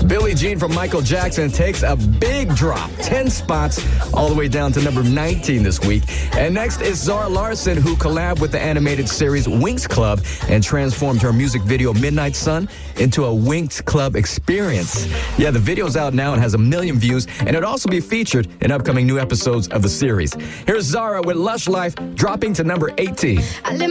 Billie Jean from Michael Jackson takes a big drop, 10 spots, all the way down to number 19 this week. And next is Zara Larsson, who collabed with the animated series Winx Club and transformed her music video Midnight Sun into a Winx Club experience. Yeah, the video's out now and has 1 million views, and it'll also be featured in upcoming new episodes of the series. Here's Zara with Lush Life, dropping to number 18.